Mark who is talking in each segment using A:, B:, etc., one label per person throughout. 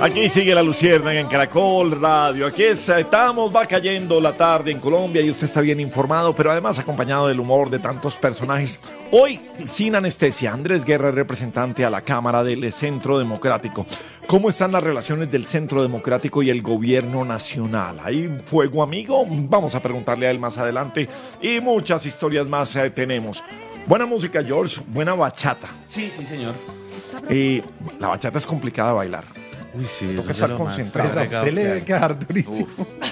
A: Aquí sigue la Luciérnaga en Caracol Radio. Aquí estamos, va cayendo la tarde en Colombia y usted está bien informado, pero además acompañado del humor de tantos personajes. Hoy, sin anestesia, Andrés Guerra, representante a la Cámara del Centro Democrático. ¿Cómo están las relaciones del Centro Democrático y el gobierno nacional? ¿Hay fuego amigo? Vamos a preguntarle a él más adelante. Y muchas historias más tenemos. Buena música, George. Buena bachata.
B: Sí, señor.
A: La bachata es complicada de bailar.
C: Uy, sí,
A: Toca estar concentrado.
D: Pues a usted le debe quedar durísimo.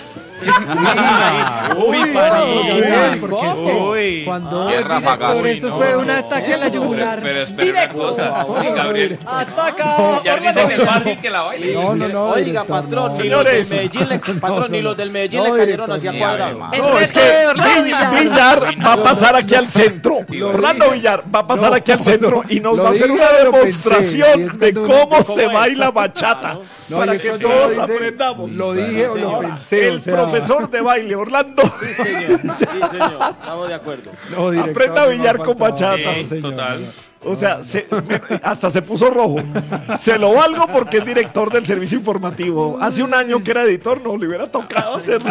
A: Uy,
D: cuando
E: Por eso fue un ataque a la yugular.
B: Pero espera una cosa, sí, Gabriel.
E: Ataca.
B: Ya dicen que es fácil que la baile.
D: No,
F: Oiga, patrón,
A: señores.
F: Ni los del Medellín le cayeron hacia cuadrado.
A: No, es que Villar va a pasar aquí al centro. Orlando Villar va a pasar aquí al centro y nos va a hacer una demostración de cómo se baila bachata. Para que todos aprendamos.
D: Lo dije o lo pensé.
A: El profesor de baile, Orlando.
F: Sí, señor. Estamos de acuerdo.
A: Aprenda a billar con bachata.
B: Total.
A: O sea, hasta se puso rojo. Se lo valgo porque es director del servicio informativo. Hace un año que era editor, no le hubiera tocado hacerlo.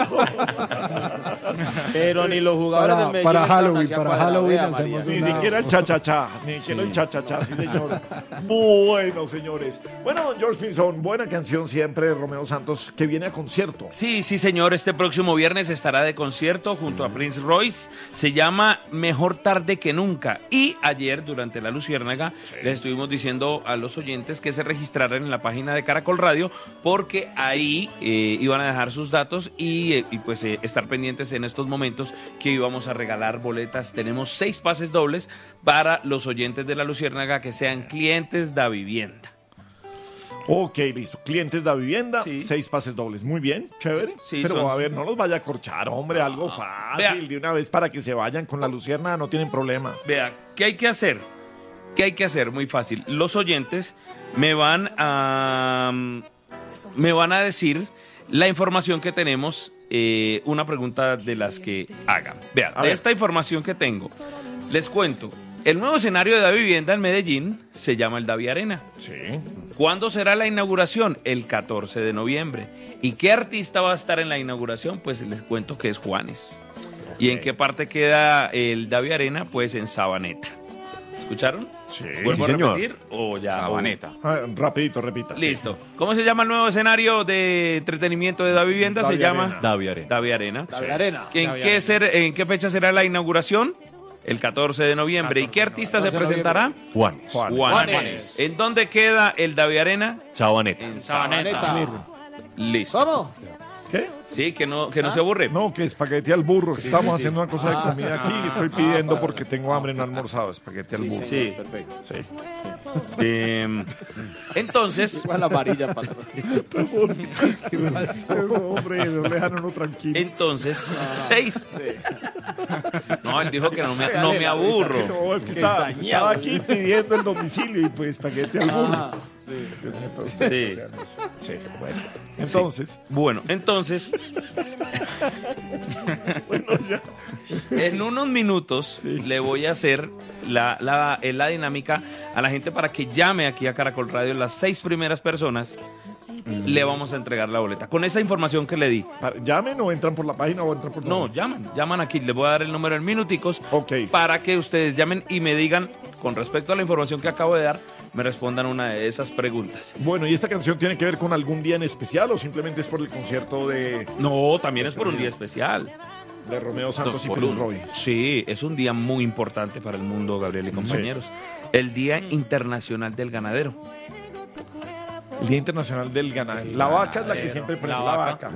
F: Pero ni los jugadores del Medellín.
D: Para Halloween,
F: hacia cuadrado, vea, María.
A: Ni siquiera el cha-cha-cha. Ni siquiera el cha-cha-cha, sí, señor. Bueno, señores. Bueno, don George Pinzón, buena canción siempre de Romeo Santos, que viene a concierto.
B: Sí, señor. Este próximo viernes estará de concierto junto a Prince Royce. Se llama Mejor Tarde que Nunca. Y ayer, durante la Luciérnaga, les estuvimos diciendo a los oyentes que se registraran en la página de Caracol Radio, porque ahí iban a dejar sus datos y pues estar pendientes en estos momentos que íbamos a regalar boletas. Tenemos 6 pases dobles para los oyentes de la Luciérnaga que sean clientes de vivienda.
A: Ok, listo. Clientes de vivienda,
B: Sí.
A: 6 pases dobles. Muy bien, chévere.
B: Sí,
A: pero
B: son-
A: a ver, no los vaya a corchar, hombre, algo fácil.
B: Vea.
A: De una vez para que se vayan con la Luciérnaga, no tienen problema.
B: Vea, ¿qué hay que hacer? ¿Qué hay que hacer? Muy fácil. Los oyentes me van a decir la información que tenemos, una pregunta de las que hagan. Vea,
A: A
B: de
A: ver.
B: esta información que tengo, les cuento. El nuevo escenario de Da Vivienda en Medellín se llama el Davi Arena.
A: Sí.
B: ¿Cuándo será la inauguración? El 14 de noviembre. ¿Y qué artista va a estar en la inauguración? Pues les cuento que es Juanes. ¿Y en qué parte queda el Davi Arena? Pues en Sabaneta. ¿Escucharon?
A: Sí.
B: ¿Vuelvo
C: Sí,
B: a
C: señor.
B: repetir? O ya.
C: Sabaneta.
A: Rapidito, repita.
B: Listo. ¿Cómo se llama el nuevo escenario de entretenimiento de Da Vivienda?
A: Davi
B: Se llama
A: Arena.
C: Davi Arena.
B: Davi Arena.
F: La arena.
B: ¿En qué fecha será la inauguración? El 14 de noviembre. ¿Y qué artista se
F: 14 de
B: presentará?
C: Juanes.
B: Juanes. ¿En dónde queda el Davi Arena?
C: Sabaneta.
B: En
F: Sabaneta.
B: Listo.
F: ¿Cómo?
A: ¿Qué?
B: Sí, que no se aburre.
A: No, que espagueti al burro. Estamos haciendo una cosa de comida aquí y estoy pidiendo porque tengo hambre, no he almorzado. Espagueti al burro.
B: Sí.
F: Perfecto.
A: Sí.
B: Entonces,
F: Igual la amarilla, patrón.
A: Hombre, no le dejan uno tranquilo.
B: entonces, 6. No, él dijo que no me aburro.
A: No, es que estaba aquí pidiendo el domicilio y pues espagueti al burro.
B: Sí.
A: Sí, bueno. Entonces,
B: Bueno, entonces, en unos minutos le voy a hacer la dinámica a la gente para que llame aquí a Caracol Radio. Las 6 primeras personas le vamos a entregar la boleta. Con esa información que le di.
A: llamen o entran por la página o entran por
B: No, llaman aquí. Les voy a dar el número en minuticos
A: Ok.
B: para que ustedes llamen y me digan, con respecto a la información que acabo de dar, me respondan una de esas preguntas.
A: Bueno, ¿y esta canción tiene que ver con algún día en especial o simplemente es por el concierto de
B: No, también es por un día especial.
A: Romeo Santos
B: 2
A: y
B: por
A: Prince
B: 1.
A: Roy?
B: Sí, es un día muy importante para el mundo, Gabriel y compañeros. El Día Internacional del Ganadero.
A: El Día Internacional del Ganadero. La vaca es la que siempre prende. La vaca.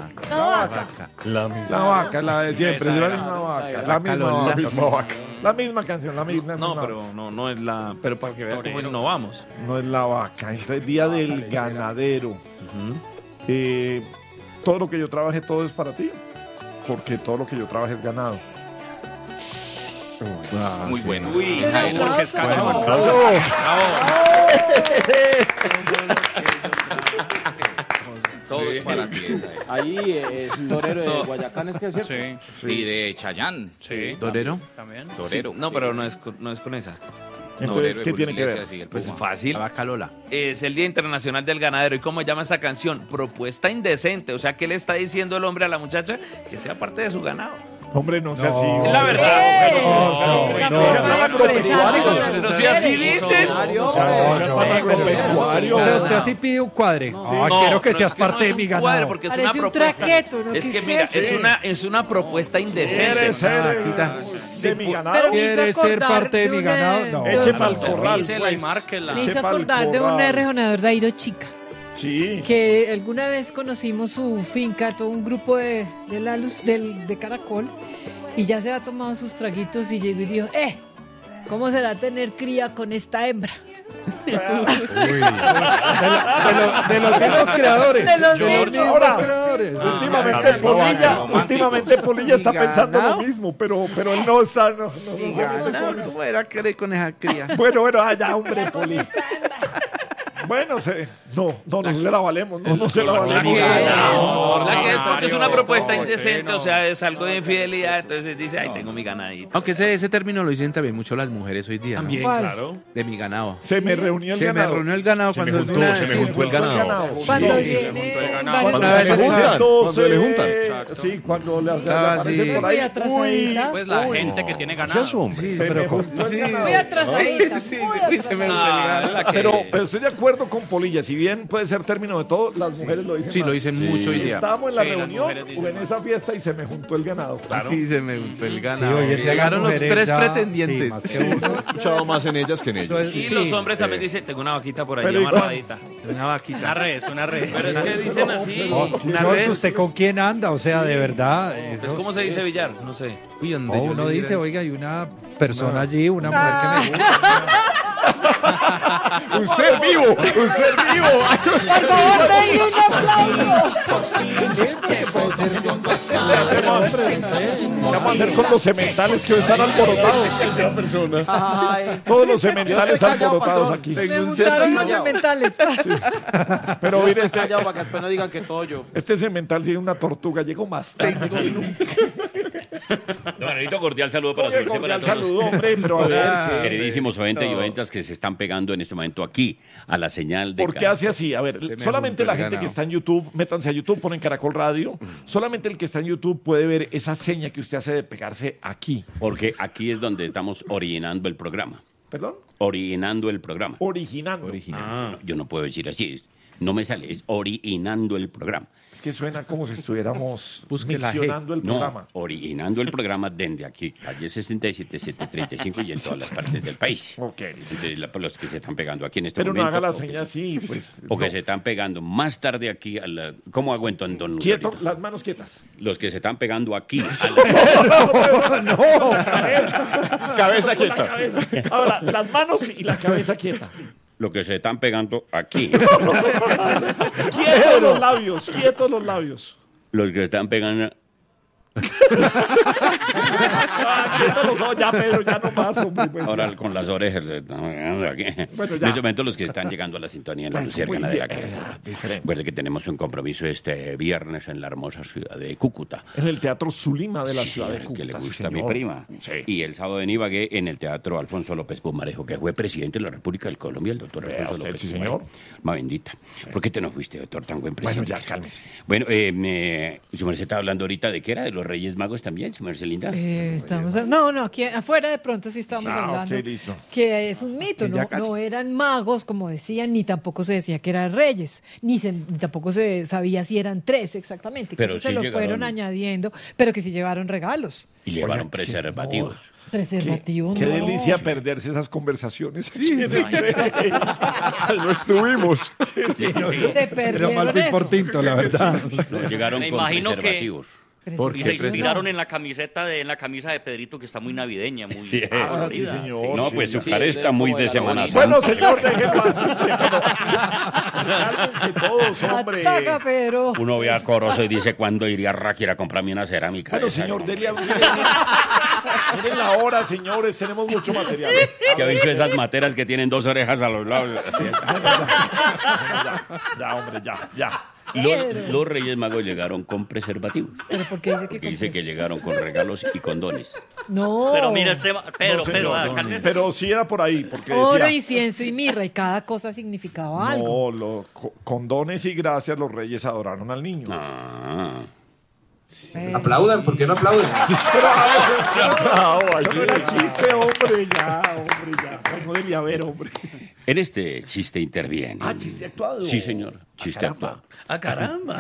A: La vaca, la de siempre. Es la misma vaca. La misma vaca. La misma canción, la misma.
B: No, pero no es la... Pero para que vean cómo innovamos.
A: No es la vaca. Es el Día del Ganadero. Todo lo que yo trabaje, todo es para ti. Porque todo lo que yo trabaje es ganado.
C: Muy bueno.
B: Uy,
E: porque es cachón.
C: Todo es para ti.
F: Ahí es torero de Guayacán, es que es cierto.
C: Y de Chayán.
E: Sí.
C: ¿Torero?
E: También.
C: Torero.
B: No, pero no es con esa.
A: Entonces, ¿qué tiene que ver?
B: Pues fácil.
C: La vaca Lola.
B: Es el Día Internacional del Ganadero. ¿Y cómo llama esa canción? Propuesta indecente. O sea, ¿qué le está diciendo el hombre a la muchacha? Que sea parte de su ganado.
A: Hombre, no sea así.
B: Es la verdad.
A: No,
B: si así dicen.
A: O sea,
D: usted así pide un cuadre. Quiero que seas parte de mi ganado.
B: Porque es
E: Parece
B: una
E: un
B: propuesta.
E: traqueto, ¿no?
B: Es
E: ¿Qué
B: que
E: es
B: mira,
E: eso?
B: es una propuesta indecente.
A: ¿Quieres ser de mi ganado?
D: ¿Quieres ser parte de mi ganado? No.
A: Eche pa'l corral.
F: Dísela y márquela.
E: Me hizo
A: Eche pa'l
E: acordar de un
A: corral.
E: rejonador de Airo Chica,
A: Sí.
E: que alguna vez conocimos su finca, todo un grupo de la luz de Caracol, y ya se ha tomado sus traguitos y llegó y dijo, ¿cómo será tener cría con esta hembra?
D: De los mismos creadores.
E: De los
D: mismos
A: Ahora,
D: creadores.
A: Últimamente Polilla está
C: ¿Mi
A: pensando
C: ganado?
A: lo mismo, pero él no está. No,
C: ¿Cómo era querer con esa cría?
A: Bueno, ya, hombre, Poli. Bueno, no se la valemos, no se la
B: La
A: valemos.
B: que es porque es una propuesta indecente, o sea, es algo de infidelidad. Entonces dice, ay, tengo mi ganadito.
C: Aunque ese término lo dicen también mucho las mujeres hoy día. ¿no?
E: ¿Cuál?
B: claro.
C: De mi ganado.
A: Se me reunió el
C: Se me
A: ganado.
C: reunió el ganado
G: Se me
C: cuando
G: juntó, se me juntó el ganado.
E: Cuando
A: Sí.
E: viene
A: Cuando
C: Una vez
A: se
C: juntan,
A: juntan,
G: cuando le juntan.
A: Sí, cuando le
C: Ah,
A: aparecen
C: sí.
A: por ahí.
E: Muy atrasadita.
F: Pues la gente que tiene ganado.
G: Seas hombre.
D: Sí,
A: Se me
D: pero
A: juntó el ganado.
E: muy atrasadita,
C: Sí,
E: muy
C: sí, se me
E: atrasadita.
A: Pero estoy de acuerdo con Polilla. Si bien puede ser término de todo, las mujeres lo dicen.
C: Sí,
A: más.
C: lo dicen mucho hoy día.
A: Estábamos en la
F: Sí, las
A: reunión
F: mujeres dicen
A: o en esa fiesta y se me juntó el ganado. Claro.
C: Sí, se me juntó el
D: sí,
C: ganado.
D: hoy en día las
C: Llegaron los
D: mujeres
C: tres
D: ya-
C: pretendientes.
D: sí, más que uno.
G: He escuchado más en ellas que en ellos.
D: Entonces,
B: Y los hombres también dicen, tengo una vaquita por allí
A: Pero igual-
B: amarradita.
C: Una vaquita.
F: Una red.
B: Pero es que dicen así.
C: Una
D: George,
C: vez-
D: ¿usted con quién anda? O sea, de verdad.
B: Pues,
D: Eso,
B: ¿cómo se dice billar? No sé.
C: Uy, donde
D: no,
C: yo
D: uno
C: le
D: dice,
C: diga-
D: oiga, hay una persona allí, una mujer que me gusta.
G: ¡Un ser vivo! ¡Un ser vivo!
E: Por favor, denle un aplauso.
A: ¿Qué vamos a hacer con los sementales que hoy están alborotados? Todos los sementales alborotados aquí.
E: Me gustaron los sementales.
A: Pero mire, este
F: Callado para que después no digan que todo yo.
A: semental tiene una tortuga. Llego más tarde.
H: Don Anelito, cordial saludo para usted y para
A: Cordial
H: todos.
A: saludo, hombre, pero a ver,
H: Queridísimos oyentes y oyentas que se están pegando en este momento aquí a la señal de
A: ¿por qué
H: Caracol.
A: hace así? A ver,
C: me
A: solamente
C: juntó
A: la
C: el
A: gente que
C: ganado.
A: está en YouTube, métanse a YouTube, ponen Caracol Radio. Solamente el que está en YouTube puede ver esa seña que usted hace de pegarse aquí.
H: Porque aquí es donde estamos originando el programa.
A: ¿Perdón?
H: Originando el programa.
A: Originando.
H: Yo no puedo decir así. No me sale. Es originando el programa.
A: Es que suena como si estuviéramos
C: Busque la G.
A: miccionando el programa.
H: No, originando el programa desde aquí, calle 67, 735 y en todas las partes del país.
A: Ok.
H: Entonces, los que se están pegando aquí en este
A: Pero no
H: momento.
A: haga la
H: o que
A: seña
H: se-
A: así, pues.
H: O que
A: no.
H: se están pegando más tarde aquí. ¿Cómo hago entonces, don
A: Quieto,
H: Lugarito?
A: las manos quietas.
H: Los que se están pegando aquí. a la-
G: Cabeza
A: La
G: quieta.
A: cabeza. Ahora, las manos y la cabeza quieta.
H: Los que se están pegando aquí.
A: Quietos los labios, quietos los labios.
H: Los que están pegando.
A: Quietos los ojos, ya Pedro, ya no más, hombre. Pues,
H: Ahora
A: ya.
H: con las orejas. se están pegando aquí.
A: Bueno,
H: En
A: ya.
H: este momento los que están llegando a la sintonía en la
A: Bueno,
H: Luciérnaga
A: muy
H: Ganadera.
A: bien, diferente.
H: Recuerde que tenemos un compromiso este viernes en la hermosa ciudad de Cúcuta.
A: En el Teatro Zulima de la
H: Sí,
A: ciudad de
H: señor,
A: Cúcuta.
H: que le
A: sí,
H: gusta a mi
A: señor.
H: prima.
A: Sí.
H: Y el sábado en Ibagué en el Teatro Alfonso López Pumarejo, que fue presidente de la República del Colombia, el doctor
A: Vea
H: Alfonso
A: usted,
H: López
A: sí,
H: Pumarejo.
A: señor.
H: Ma bendita. ¿Por qué te no fuiste, doctor, tan buen
A: Bueno,
H: presidente?
A: ya, cálmese.
H: Bueno, su merced estaba hablando ahorita de qué era, de los Reyes Magos también, su merced linda.
E: No, aquí afuera de pronto sí estamos hablando.
A: ok, listo.
E: Que es un mito,
C: Ya
E: no,
C: casi.
E: no eran magos, como decían, ni tampoco se decía que eran reyes, ni tampoco se sabía si eran tres exactamente, que
H: Pero
E: eso se
H: sí
E: lo
H: llegaron-
E: fueron añadiendo, pero que sí llevaron regalos.
H: Y llevaron preservativos.
E: Preservativos,
A: Qué
E: no.
A: delicia perderse esas conversaciones. Sí,
G: No estuvimos.
E: Te
D: Era
E: perdieron
D: Malvin
E: eso.
D: por tinto, la verdad.
H: No, llegaron
I: Me
H: con
I: imagino que-
H: preservativos.
C: ¿Por
I: Y
C: qué
I: se inspiraron en la camiseta en la camisa de Pedrito, que está muy navideña, muy
H: Sí.
A: Ah, sí,
I: colorida.
A: señor.
H: No,
A: sí,
H: pues
A: ya.
H: su cara está muy de Semana Santa.
A: Bueno, señor, déjenlo así. Cálmense todos, hombre.
E: Ataca, Pedro.
H: Uno ve a Corozo y dice, ¿cuándo iría a Ráquira a comprarme una cerámica?
A: Bueno,
H: de esa?
A: señor, dele a Miren la hora, señores, tenemos mucho material.
H: ¿Se ha visto esas materas que tienen 2 orejas a los lados?
A: Ya, hombre, ya.
H: Los Reyes Magos llegaron con preservativos.
E: ¿Pero por qué dice que
H: Dice que llegaron con regalos y condones.
E: No.
I: Pero mira, Pedro,
A: No, señor,
I: alcalde.
A: Pero sí era por ahí, porque
E: Oro,
A: decía...
E: incienso y mirra, y cada cosa significaba algo.
A: No, condones y gracias, los reyes adoraron al niño.
H: Ah.
J: Aplaudan, ¿por qué no aplauden?
A: Bravo, eso no era chiste, hombre, ya. No debía haber, hombre.
H: En este chiste interviene.
A: Chiste actuado.
H: Sí, señor. Chiste actuado.
B: ¡Ah, caramba!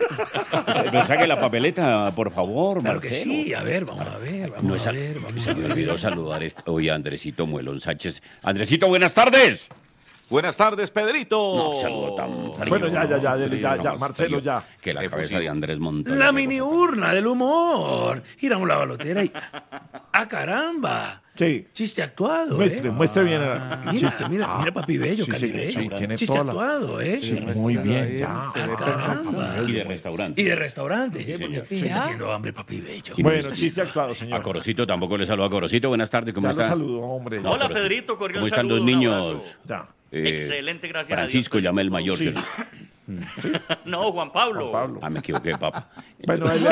H: Pero saque la papeleta, por favor,
B: Claro que
H: Marcelo.
B: sí. A ver, vamos a ver.
H: No es se me olvidó saludar hoy a Andresito Muelón Sánchez. Andresito, buenas tardes.
K: Buenas tardes, Pedrito.
H: No, saludo tan frío.
A: Bueno, ya, Marcelo, ya.
H: Que la cabeza de Andrés Montón.
B: La mini urna del humor. Giramos la balotera y... ¡Ah, caramba!
A: Sí.
B: Chiste actuado,
A: Muestre bien el
B: Mira,
A: chiste.
B: mira, papi bello,
A: Sí,
B: Calibello.
A: sí, tiene
B: Chiste
A: toda la-
B: actuado,
A: Sí, muy bien, ya.
B: Caramba.
H: Y de restaurante.
B: Y de restaurante.
H: señor.
B: Me está haciendo hambre, papi bello.
H: Y no
A: Bueno,
H: está-
A: chiste actuado, señor.
H: A Corocito tampoco le saludo a Corocito. Buenas tardes, ¿cómo
A: Ya lo
H: está?
A: saludo, hombre.
H: No,
I: Hola,
H: pero-
I: Pedrito, cordial
H: ¿Cómo están
I: saludo,
H: los
I: un
H: niños?
I: abrazo.
A: Ya.
I: Excelente, gracias a
H: Francisco,
I: Dios,
H: llame el
I: Pedrito.
H: mayor.
A: Sí.
H: ¿cierto?
I: No, Juan Pablo.
H: Ah, me equivoqué, papá.
A: Bueno, ahí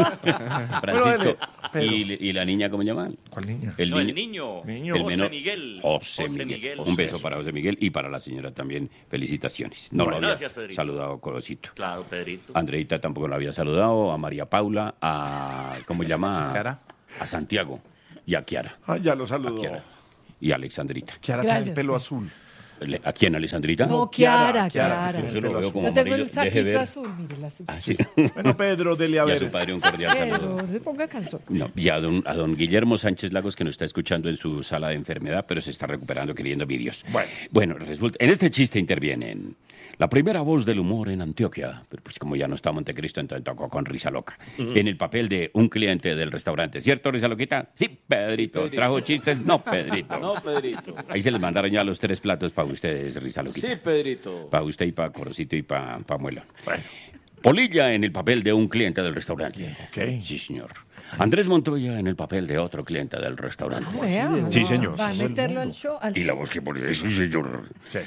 H: Francisco.
A: Pedro.
H: ¿Y la niña cómo llaman?
A: ¿Cuál niña?
H: El
I: No, el
H: niño.
I: niño.
H: El
I: José
H: menor.
I: Miguel.
H: José Miguel. Un beso para José Miguel y para la señora también. Felicitaciones. No
I: Bueno,
H: lo había
I: gracias, Pedrito.
H: saludado, Corocito.
I: Claro, Pedrito.
H: Andreita tampoco lo había saludado. A María Paula. A... ¿Cmo se llama?
C: Kiara.
H: A Santiago. Y a Kiara.
A: Ya lo saludo.
H: Kiara. Y a Alexandrita.
A: Kiara tiene el
E: Gracias.
A: pelo azul.
H: ¿A quién, Alexandrita?
E: No,
A: Kiara,
E: Kiara.
A: que
H: Yo lo veo como
E: Yo tengo
H: amarillo.
E: el
H: Deje
E: saquito
H: ver.
E: azul, mire, la azul.
H: Ah, sí.
A: Bueno, Pedro, dele a
H: Y a su
A: ver.
H: padre un cordial saludo.
E: Pero se ponga canción.
H: No, y a don Guillermo Sánchez Lagos, que nos está escuchando en su sala de enfermedad, pero se está recuperando queriendo vídeos. Bueno, resulta, en este chiste intervienen la primera voz del humor en Antioquia, pero pues como ya no está Montecristo, entonces tocó con Risa Loca, en el papel de un cliente del restaurante. ¿Cierto, Risa Loquita? Sí, Pedrito. ¿Trajo chistes? No, Pedrito.
F: No, Pedrito.
H: Ahí se les mandaron ya los 3 platos para ustedes, Risa Loquita.
F: Sí, Pedrito.
H: Para usted y para Corocito y para Muelón. Polilla en el papel de un cliente del restaurante.
A: Ok.
H: Sí, señor. Andrés Montoya en el papel de otro cliente del restaurante.
E: Vea,
A: Sí, señor.
E: Va a meterlo al show.
H: Y la voz que pone, sí, señor.
A: Sí.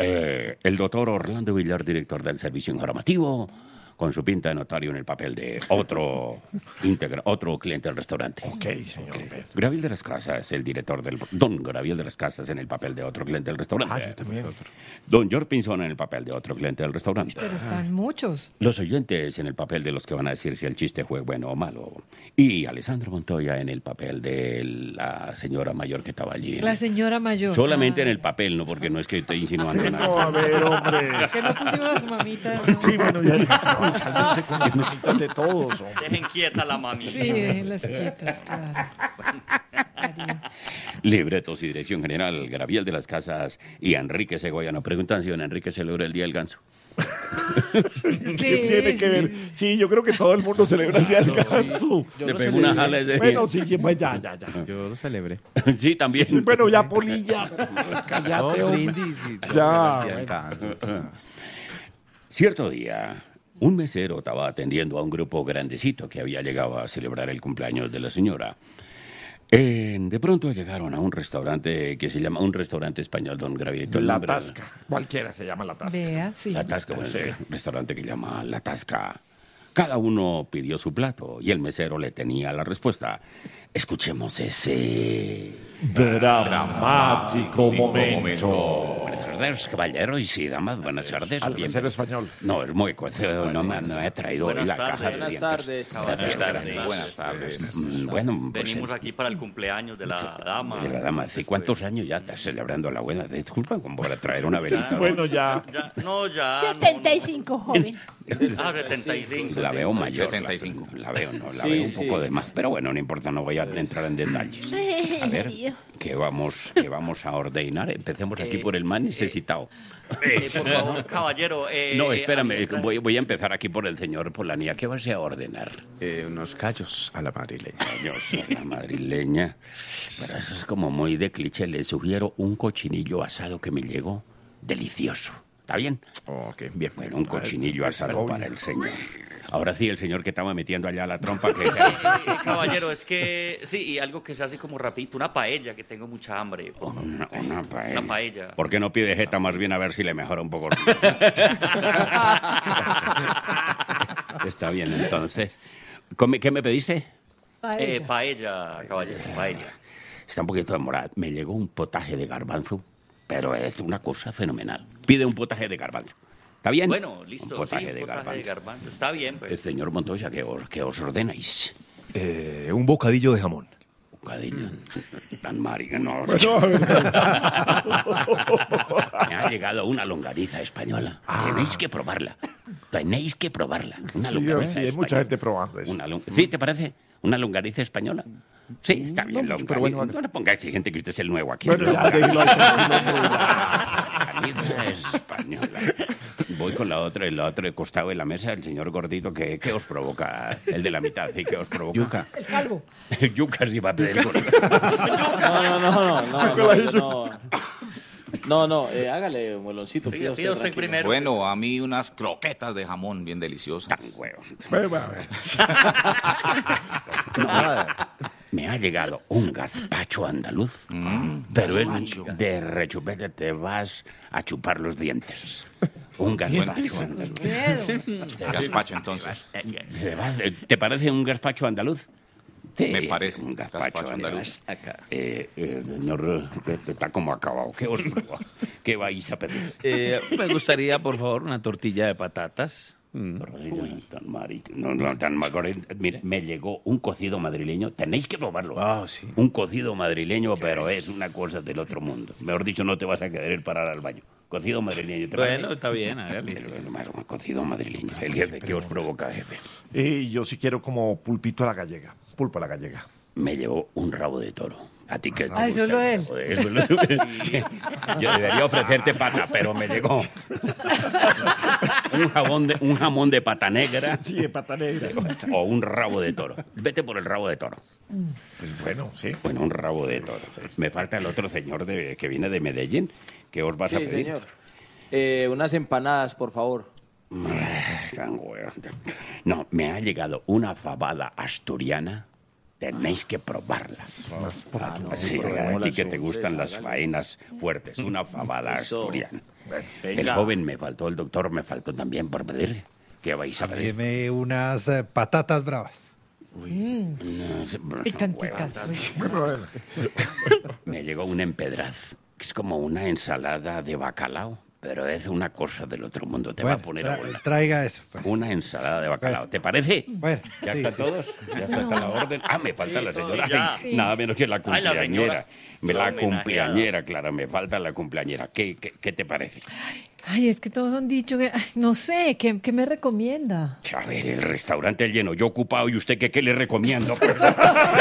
H: El doctor Orlando Villar, director del servicio informativo, con su pinta de notario en el papel de otro cliente del restaurante.
A: Ok, señor Pedro.
H: Graviel de las Casas, el director del... Don Graviel de las Casas en el papel de otro cliente del restaurante.
A: Yo también.
H: Don George Pinzón en el papel de otro cliente del restaurante.
E: Pero están muchos.
H: Los oyentes en el papel de los que van a decir si el chiste fue bueno o malo. Y Alessandro Montoya en el papel de la señora mayor que estaba allí.
E: La señora mayor.
H: Solamente
E: Ah.
H: en el papel, no porque no es que estoy insinuando
A: No,
H: nada.
A: a ver, hombre.
E: Que no pusimos a su mamita. ¿no?
A: Sí, bueno, ya. Cálmense con las mamitas de todos, hombre.
I: Dejen quieta la mami.
E: Sí, déjenlas quietas, claro. Cariño.
H: Libretos y dirección general, Graviel de las Casas y Enrique Segoyano. Preguntan si don Enrique celebra el Día del Ganso.
A: ¿Qué tiene que ver? Sí, yo creo que todo el mundo celebra el Día del Ganso.
H: Le pegó una jala ese
A: Bueno,
H: día.
A: sí, pues ya.
C: Yo lo celebré.
H: Sí, también.
A: Sí, bueno, ya, Polilla. Cállate, hombre.
C: brindis y todo.
A: Ya,
C: Y alcanzo.
H: Cierto día, un mesero estaba atendiendo a un grupo grandecito que había llegado a celebrar el cumpleaños de la señora. De pronto llegaron a un restaurante que se llama un restaurante español, don Gravito.
A: La Tasca. Cualquiera se llama La Tasca.
E: Vea, sí.
H: La Tasca, bueno, es un restaurante que llama La Tasca. Cada uno pidió su plato y el mesero le tenía la respuesta. Escuchemos ese
A: dramático momento.
H: Buenas tardes, caballeros y damas, buenas tardes.
A: Al
H: Bien.
A: mesero español.
H: No, es muy no me ha traído hoy
I: Buenas
H: la
I: tardes.
H: caja de
F: Buenas
H: dientes.
F: tardes.
I: Buenas tardes.
K: Buenas tardes.
H: Bueno, pues,
I: Venimos aquí para el cumpleaños de la dama.
H: de la dama, ¿hace cuántos años ya estás celebrando la buena? Disculpa, como para traer una velita.
A: Bueno, ya.
I: Ya, no, ya.
E: 75, joven.
I: Ah, 75.
H: La veo mayor.
K: 75.
H: La veo, no, la
F: Sí,
H: veo un
F: sí.
H: poco de más. Pero bueno, no importa, no voy a entrar en detalles. A ver, ¿qué vamos a ordenar? Empecemos aquí por el más necesitado.
I: Por favor, caballero.
H: No, espérame, voy a empezar aquí por el señor Polanía. ¿Qué vas a ordenar?
C: Unos callos a la madrileña.
H: La madrileña. Pero eso es como muy de cliché. Le sugiero un cochinillo asado que me llegó delicioso. ¿Está bien?
C: Ok, bien.
H: Bueno, un cochinillo asado para el señor. Ahora sí, el señor que estaba metiendo allá la trompa.
I: Caballero, es que sí, y algo que se hace como rapidito, una paella, que tengo mucha hambre.
H: Una paella.
I: Una paella.
H: ¿Por qué no pide jeta más bien a ver si le mejora un poco? Está bien, entonces. ¿Qué me pediste?
I: Paella, caballero, paella.
H: Está un poquito demorada. Me llegó un potaje de garbanzo, pero es una cosa fenomenal. Pide un potaje de garbanzo. ¿Está bien?
I: Bueno, listo.
H: Un potaje,
I: sí,
H: de,
I: potaje
H: garbanzo.
I: de garbanzo. Está bien, pues.
H: Señor Montoya, ¿qué os ordenáis?
G: Un bocadillo de jamón.
H: Bocadillo. Tan marica, no. Me ha llegado una longaniza española. Tenéis que probarla. Tenéis que probarla. Una longaniza
A: Sí, hay
H: española.
A: mucha gente probando eso.
H: ¿Sí, te parece? ¿Una longaniza española? Sí, está bien, longaniza.
A: pero bueno,
H: no le ponga exigente que usted es el nuevo aquí.
A: Bueno, ya, déjelo ahí,
H: Longaniza española. Voy con la otra, el otro costado de la mesa, el señor gordito, ¿qué os provoca? El de la mitad, ¿sí? ¿Qué os provoca?
C: Yuca.
E: El calvo.
H: El yuca sí va a pedir.
F: No, hágale, moloncito.
I: Pida usted primero.
K: Bueno, a mí unas croquetas de jamón bien deliciosas.
H: Tan huevo.
A: bueno.
H: Me ha llegado un gazpacho andaluz, pero
K: gazpacho.
H: es de rechupete, te vas a chupar los dientes. Un gazpacho andaluz.
K: Gazpacho, entonces.
H: ¿Te parece un gazpacho andaluz? Sí,
K: Me parece
H: un
K: gazpacho andaluz.
H: Señor, está como acabado. ¿Qué vais a pedir?
B: Me gustaría, por favor, una tortilla de patatas.
H: Uy, tan marico. No, tan marico. Mire, me llegó un cocido madrileño. Tenéis que probarlo.
C: Sí.
H: Un cocido madrileño, pero es una cosa del otro mundo. Mejor dicho, no te vas a querer parar al baño. Cocido madrileño. ¿te
B: Bueno,
H: parece?
B: está bien, hágale.
H: Un cocido madrileño. El jefe, ¿qué os provoca, jefe?
A: Y yo sí quiero como pulpito a la gallega. Pulpo a la gallega.
H: Me llevó un rabo de toro. ¿A ti qué te
E: Ah, eso es lo de él.
H: Joder, eso es lo de Yo debería ofrecerte pata, pero me llegó un jamón de pata negra.
A: Sí, de pata negra.
H: O un rabo de toro. Vete por el rabo de toro.
A: Pues bueno, sí.
H: Bueno, un rabo de toro. Me falta el otro señor que viene de Medellín. ¿Qué os vas a pedir?
F: señor. Unas empanadas, por favor.
H: Están huevos. No, me ha llegado una fabada asturiana. Tenéis que probarlas. Sí, a ti que te gustan las faenas fuertes. Una fabada asturiana. El joven me faltó, el doctor me faltó también por pedir. ¿Qué vais a pedir?
D: Deme unas patatas bravas.
E: Picanticas.
H: Me llegó un empedraz, que es como una ensalada de bacalao, pero es una cosa del otro mundo. Te va a poner a volar.
D: Traiga eso. Pues.
H: Una ensalada de bacalao. ¿Te parece?
D: Bueno,
H: ¿Ya
D: sí,
H: están
D: sí,
H: todos? ¿Ya está la orden? Me falta la señora.
I: sí, ya.
H: Ay, nada menos que la
I: Ay, la
H: cumpleañera.
I: señora.
H: La cumpleañera, claro, me falta la cumpleañera. ¿Qué te parece?
E: Ay, es que todos han dicho que, ay, no sé, ¿qué me recomienda?
H: A ver, el restaurante lleno, yo ocupado, ¿y usted qué le recomiendo?